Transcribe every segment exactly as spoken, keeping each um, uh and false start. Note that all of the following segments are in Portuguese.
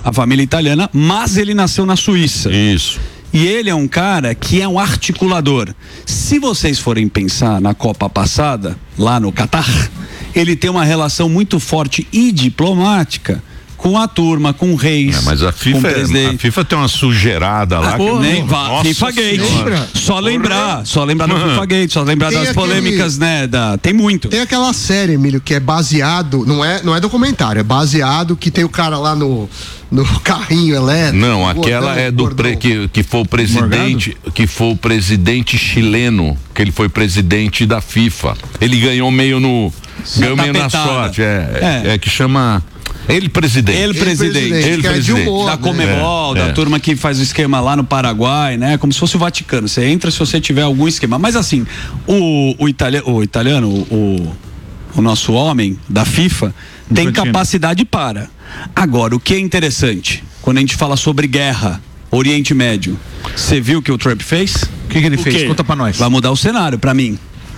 a família italiana, mas ele nasceu na Suíça. Isso. E ele é um cara que é um articulador. Se vocês forem pensar na Copa passada, lá no Catar, ele tem uma relação muito forte e diplomática com a turma, com reis, é, mas a FIFA, com o é, presidente. A FIFA tem uma sujeirada lá. Ah, que nem vá, FIFA Gate. Lembra? Só lembrar, só lembrar do FIFA Gate, só lembrar tem das aquele, polêmicas, né? Da, tem muito. Tem aquela série, Emílio, que é baseado, não é, não é documentário, é baseado que tem o cara lá no no carrinho elétrico. Não, aquela gordão, é do pre, que, que foi o presidente, Morgado? que foi o presidente chileno, que ele foi presidente da FIFA. Ele ganhou meio no, Sim, ganhou meio na sorte, é, é. é que chama Ele presidente. Ele presidente. Ele presidente. Ele presidente. Humor, da Comebol, é, da é. turma que faz o esquema lá no Paraguai, né? Como se fosse o Vaticano. Você entra se você tiver algum esquema. Mas assim, o, o, itali o italiano, o, o nosso homem da FIFA, tem capacidade para. Agora, o que é interessante, quando a gente fala sobre guerra, Oriente Médio, você viu o que o Trump fez? O que, que ele o fez? Quê? Conta pra nós. Vai mudar o cenário, pra mim.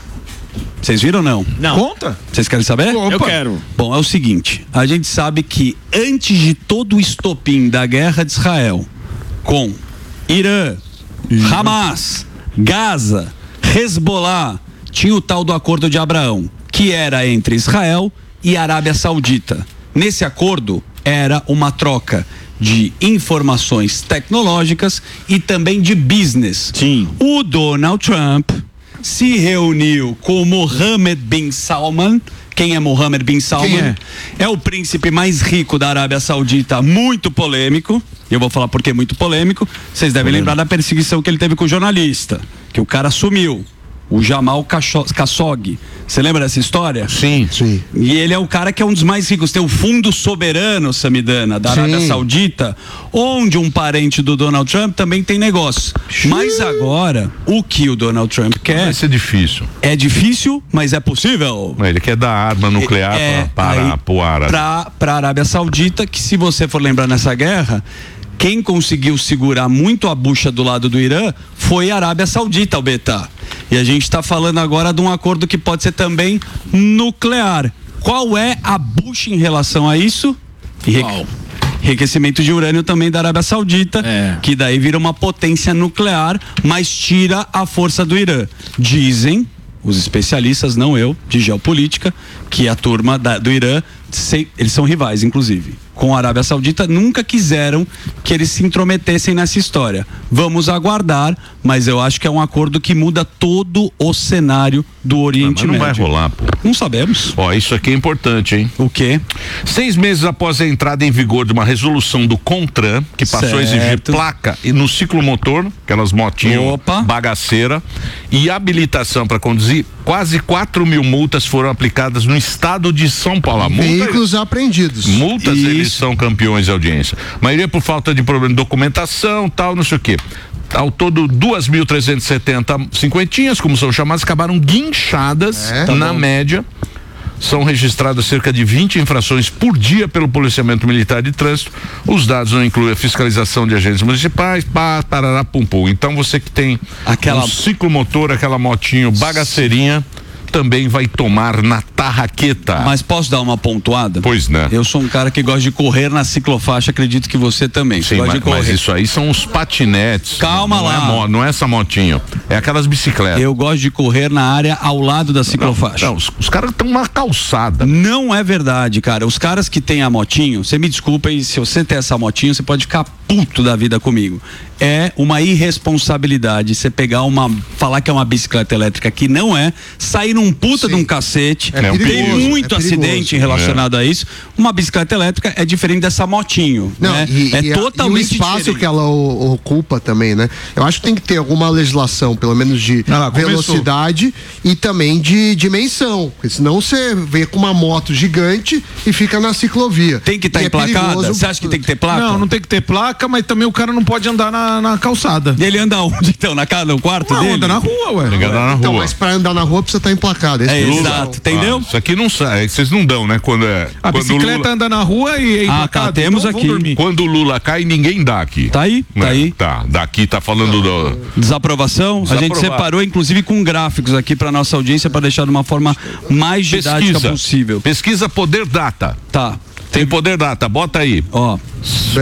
Vocês viram ou não? Não. Conta. Vocês querem saber? Opa. Eu quero. Bom, é o seguinte, a gente sabe que antes de todo o estopim da guerra de Israel, com Irã, uhum. Hamas, Gaza, Hezbollah, tinha o tal do Acordo de Abraão, que era entre Israel e Arábia Saudita. Nesse acordo era uma troca de informações tecnológicas e também de business. Sim. O Donald Trump se reuniu com Mohammed bin Salman. Quem é Mohammed bin Salman? Quem é? É o príncipe mais rico da Arábia Saudita, muito polêmico. Eu vou falar porque é muito polêmico. Vocês devem polêmico. lembrar da perseguição que ele teve com o jornalista, que o cara sumiu. O Jamal Khashoggi. Você lembra dessa história? Sim, sim. E ele é o cara que é um dos mais ricos. Tem o Fundo Soberano, Samidana, da Arábia sim. Saudita, onde um parente do Donald Trump também tem negócio. Sim. Mas agora, o que o Donald Trump quer... Vai ser difícil. É difícil, mas é possível. Ele quer dar arma nuclear é, para, para o Árabe. Para a Arábia Saudita, que se você for lembrar nessa guerra... Quem conseguiu segurar muito a bucha do lado do Irã foi a Arábia Saudita, Albeta. E a gente está falando agora de um acordo que pode ser também nuclear. Qual é a bucha em relação a isso? Enrique. Enriquecimento de urânio também da Arábia Saudita, é. que daí vira uma potência nuclear, mas tira a força do Irã. Dizem os especialistas, não eu, de geopolítica, que a turma da, do Irã, sei, eles são rivais, inclusive, com a Arábia Saudita, nunca quiseram que eles se intrometessem nessa história. Vamos aguardar, mas eu acho que é um acordo que muda todo o cenário do Oriente Médio. Mas não Médio. vai rolar, pô. Não sabemos. Ó, isso aqui é importante, hein? O quê? Seis meses após a entrada em vigor de uma resolução do CONTRAN, que passou certo. a exigir placa no ciclomotor, aquelas motinhas bagaceira, e habilitação para conduzir, quase quatro mil multas foram aplicadas no estado de São Paulo. A multa, veículos apreendidos. Multas, Isso. eles são campeões de audiência. A maioria por falta de problema de documentação, tal, não sei o quê. Ao todo, duas mil trezentos e setenta cinquentinhas, como são chamadas, acabaram guinchadas é, tá na bom. média. São registradas cerca de vinte infrações por dia pelo policiamento militar de trânsito. Os dados não incluem a fiscalização de agentes municipais, pá, tarará, pum, pum. Então você que tem aquela um ciclomotor, aquela motinho bagaceirinha, também vai tomar na tarraqueta. Mas posso dar uma pontuada? Pois né? Eu sou um cara que gosta de correr na ciclofaixa, acredito que você também. Sim, gosta mas, de correr. mas isso aí são os patinetes. Calma não lá. É mo, não é essa motinho, é aquelas bicicletas. Eu gosto de correr na área ao lado da ciclofaixa. Não, não, os, os caras estão na calçada. Não é verdade, cara. Os caras que têm a motinho, você me desculpa aí, se você tem essa motinho, você pode ficar puto da vida comigo. É uma irresponsabilidade você pegar uma, falar que é uma bicicleta elétrica, que não é, sair num puta Sim. de um cacete, é tem perigoso, muito é acidente relacionado é. a isso. Uma bicicleta elétrica é diferente dessa motinho, não, né? E, é e totalmente a, e o espaço diferente. que ela o, ocupa também, né? Eu acho que tem que ter alguma legislação, pelo menos de ah, velocidade e também de dimensão, porque senão você vem com uma moto gigante e fica na ciclovia. Tem que estar tá emplacada? Você acha que tem que ter placa? Não, não tem que ter placa, mas também o cara não pode andar na, na calçada. E ele anda onde então? Na casa, no quarto não, dele? Anda na rua, ué. Tem que andar na rua. Então, mas pra andar na rua precisa estar emplacado. É, exato, entendeu? Ah, isso aqui não sai, vocês não dão, né? Quando é. A quando bicicleta Lula... anda na rua e é emplacado. Ah, tá, temos então aqui. Quando o Lula cai, ninguém dá aqui. Tá aí, né? tá aí. Tá, daqui tá falando do... Desaprovação. A gente separou, inclusive, com gráficos aqui pra nossa audiência, pra deixar de uma forma mais didática pesquisa, possível. Pesquisa Poder Data. Tá. Tem Poder Data, bota aí. Ó.